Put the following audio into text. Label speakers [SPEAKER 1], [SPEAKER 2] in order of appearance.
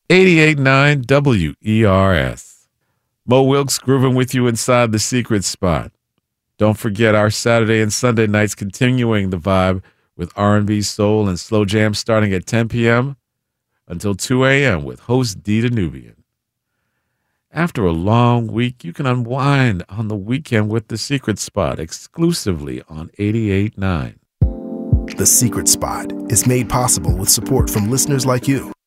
[SPEAKER 1] 88.9 WERS. Mo Wilkes grooving with you inside the secret spot. Don't forget our Saturday and Sunday nights continuing the vibe with R&B, soul, and slow jams starting at 10 p.m. until 2 a.m. with host Dita Nubian. After a long week, you can unwind on the weekend with The Secret Spot exclusively on 88.9.
[SPEAKER 2] The Secret Spot is made possible with support from listeners like you.